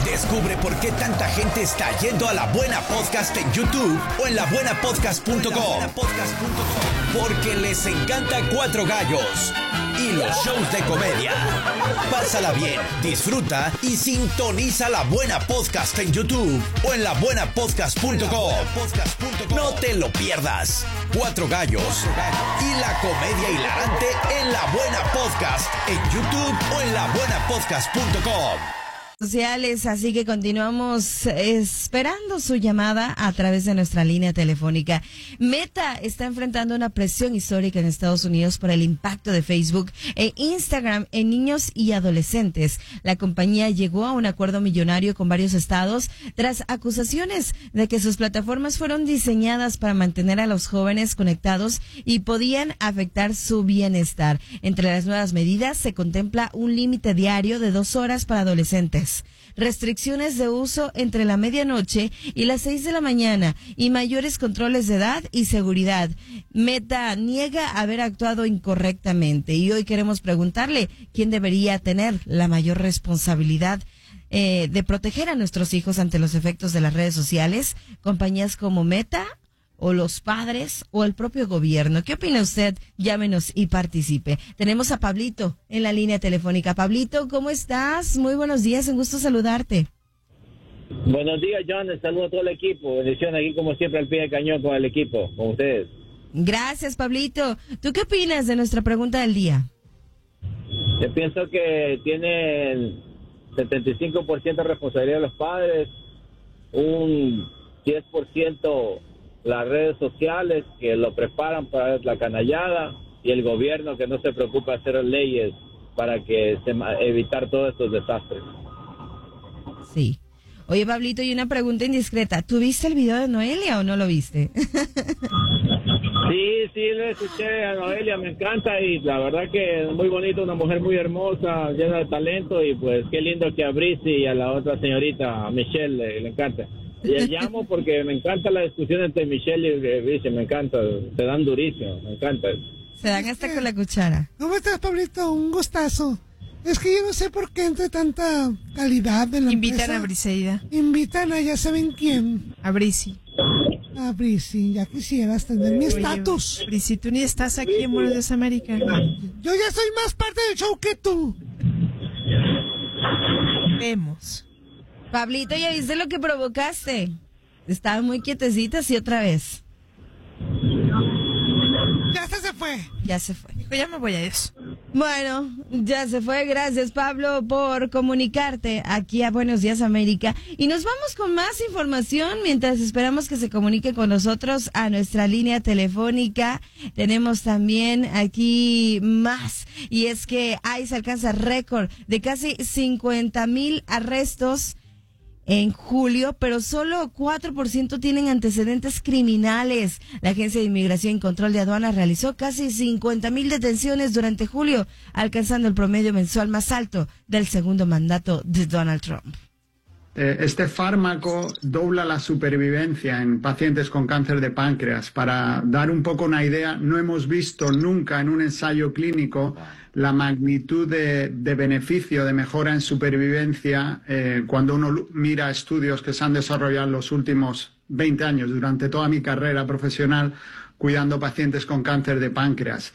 Descubre por qué tanta gente está yendo a La Buena Podcast en YouTube o en labuenapodcast.com. Porque les encanta Cuatro Gallos y los shows de comedia. Pásala bien, disfruta y sintoniza La Buena Podcast en YouTube o en labuenapodcast.com. No te lo pierdas. Cuatro Gallos y la comedia hilarante en La Buena Podcast en YouTube o en labuenapodcast.com. Sociales, así que continuamos esperando su llamada a través de nuestra línea telefónica. Meta está enfrentando una presión histórica en Estados Unidos por el impacto de Facebook e Instagram en niños y adolescentes. La compañía llegó a un acuerdo millonario con varios estados tras acusaciones de que sus plataformas fueron diseñadas para mantener a los jóvenes conectados y podían afectar su bienestar. Entre las nuevas medidas se contempla un límite diario de 2 horas para adolescentes, restricciones de uso entre la medianoche y las 6 de la mañana y mayores controles de edad y seguridad. Meta niega haber actuado incorrectamente y hoy queremos preguntarle quién debería tener la mayor responsabilidad de proteger a nuestros hijos ante los efectos de las redes sociales, compañías como Meta o los padres o el propio gobierno. ¿Qué opina usted? Llámenos y participe. Tenemos a Pablito en la línea telefónica. Pablito, ¿cómo estás? Muy buenos días, un gusto saludarte. Buenos días, John. Saludo a todo el equipo. Bendiciones aquí como siempre al pie del cañón con el equipo, con ustedes. Gracias, Pablito. ¿Tú qué opinas de nuestra pregunta del día? Yo pienso que tienen 75% de responsabilidad de los padres, un 10% las redes sociales que lo preparan para la canallada y el gobierno que no se preocupa de hacer leyes para que evitar todos estos desastres. Sí. Oye, Pablito, y una pregunta indiscreta. ¿Tú viste el video de Noelia o no lo viste? Sí, lo escuché a Noelia, me encanta y la verdad que es muy bonito, una mujer muy hermosa, llena de talento y pues qué lindo que a Brice y a la otra señorita, a Michelle, le encanta. Y le llamo porque me encanta la discusión entre Michelle y Brice, me encanta, se dan durísimo, me encanta. Se dan hasta con la cuchara. ¿Cómo estás, Pablito? Un gustazo. Es que yo no sé por qué entre tanta calidad de la Invitan empresa. a Briseida. Invitan a ya saben quién. A Brisi. A Brisi, ya quisieras tener mi estatus. Brisi, tú ni estás aquí en Buenos Días América. Yo ya soy más parte del show que tú. Vemos. Pablito, ¿ya viste lo que provocaste? Estaban muy quietecitas y otra vez. Ya se fue. Ya se fue. Dijo, ya me voy a eso. Bueno, ya se fue. Gracias, Pablo, por comunicarte aquí a Buenos Días América. Y nos vamos con más información mientras esperamos que se comunique con nosotros a nuestra línea telefónica. Tenemos también aquí más. Y es que ICE alcanza récord de casi 50,000 arrestos en julio, pero solo 4% tienen antecedentes criminales. La Agencia de Inmigración y Control de Aduanas realizó casi 50,000 detenciones durante julio, alcanzando el promedio mensual más alto del segundo mandato de Donald Trump. Este fármaco dobla la supervivencia en pacientes con cáncer de páncreas. Para dar un poco una idea, no hemos visto nunca en un ensayo clínico la magnitud de beneficio, de mejora en supervivencia, cuando uno mira estudios que se han desarrollado en los últimos 20 años, durante toda mi carrera profesional, cuidando pacientes con cáncer de páncreas.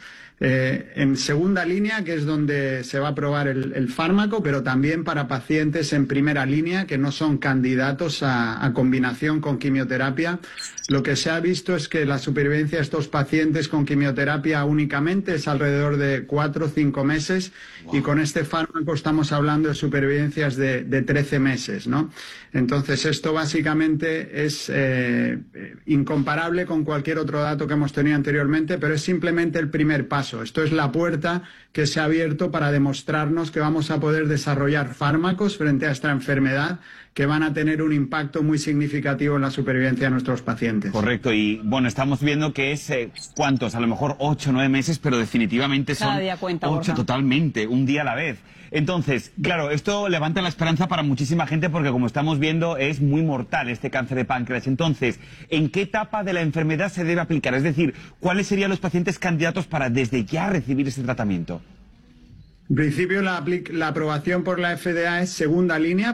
En segunda línea, que es donde se va a probar el fármaco, pero también para pacientes en primera línea que no son candidatos a combinación con quimioterapia. Lo que se ha visto es que la supervivencia de estos pacientes con quimioterapia únicamente es alrededor de 4 o 5 meses. Wow. Y con este fármaco estamos hablando de supervivencias de 13 meses, ¿no? Entonces esto básicamente es incomparable con cualquier otro dato que hemos tenido anteriormente, pero es simplemente el primer paso. Esto es la puerta que se ha abierto para demostrarnos que vamos a poder desarrollar fármacos frente a esta enfermedad que van a tener un impacto muy significativo en la supervivencia de nuestros pacientes. Correcto, y bueno, estamos viendo que es, ¿cuántos? A lo mejor 8 o 9 meses, pero definitivamente son 8 totalmente, un día a la vez. Entonces, claro, esto levanta la esperanza para muchísima gente porque, como estamos viendo, es muy mortal este cáncer de páncreas. Entonces, ¿en qué etapa de la enfermedad se debe aplicar? Es decir, ¿cuáles serían los pacientes candidatos para desde ya recibir este tratamiento? En principio, la aprobación por la FDA es segunda línea,